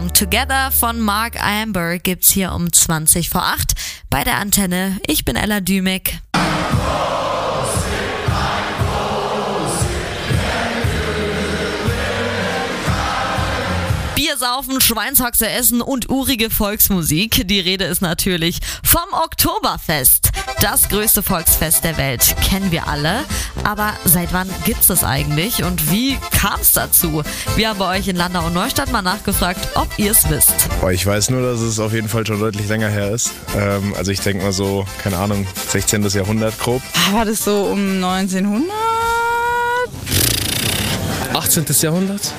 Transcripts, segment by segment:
Song Together von Mark Amber gibt's hier um 20 vor 8 bei der Antenne. Ich bin Ella Dümek. Bier saufen, Schweinshaxe essen und urige Volksmusik. Die Rede ist natürlich vom Oktoberfest. Das größte Volksfest der Welt, kennen wir alle. Aber seit wann gibt's das eigentlich und wie kam's dazu? Wir haben bei euch in Landau und Neustadt mal nachgefragt, ob ihr es wisst. Ich weiß nur, dass es auf jeden Fall schon deutlich länger her ist. Also ich denke mal so, keine Ahnung, 16. Jahrhundert grob. War das so um 1900? 18. Jahrhundert?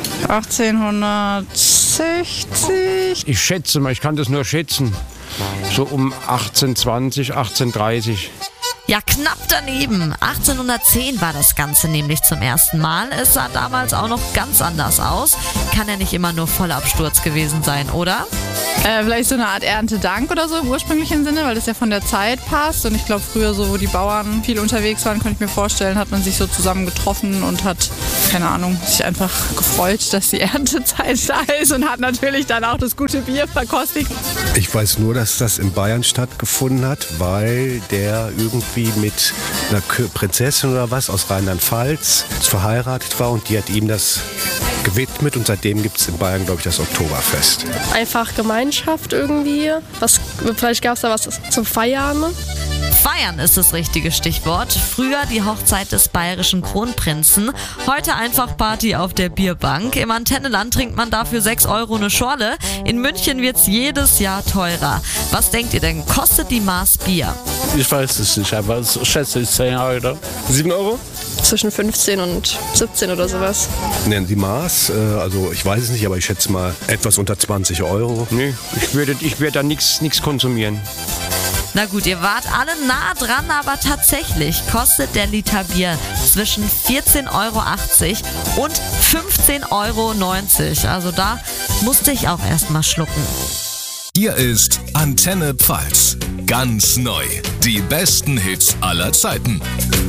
1860? Ich schätze mal, ich kann das nur schätzen. So um 1820, 1830. Ja, knapp daneben. 1810 war das Ganze nämlich zum ersten Mal. Es sah damals auch noch ganz anders aus. Kann ja nicht immer nur Vollabsturz gewesen sein, oder? Vielleicht so eine Art Erntedank oder so im ursprünglichen Sinne, weil das ja von der Zeit passt. Und ich glaube, früher so, wo die Bauern viel unterwegs waren, könnte ich mir vorstellen, hat man sich so zusammen getroffen und hat, keine Ahnung, sich einfach gefreut, dass die Erntezeit da ist und hat natürlich dann auch das gute Bier verkostigt. Ich weiß nur, dass das in Bayern stattgefunden hat, weil der irgendwie mit einer Prinzessin oder was aus Rheinland-Pfalz verheiratet war und die hat ihm das gewidmet und seitdem gibt es in Bayern, glaube ich, das Oktoberfest. Einfach Gemeinschaft irgendwie. Vielleicht gab es da was zum Feiern. Feiern ist das richtige Stichwort. Früher die Hochzeit des bayerischen Kronprinzen. Heute einfach Party auf der Bierbank. Im Antennenland trinkt man dafür 6 € eine Schorle. In München wird's jedes Jahr teurer. Was denkt ihr denn? Kostet die Maß Bier? Ich weiß es nicht, aber ich schätze 10 €. 7 €? Zwischen 15 und 17 oder sowas. Nennen Sie Maß, also ich weiß es nicht, aber ich schätze mal etwas unter 20 €. Nee, ich würde da nichts konsumieren. Na gut, ihr wart alle nah dran, aber tatsächlich kostet der Liter Bier zwischen 14,80 € und 15,90 €. Also da musste ich auch erstmal schlucken. Hier ist Antenne Pfalz. Ganz neu. Die besten Hits aller Zeiten.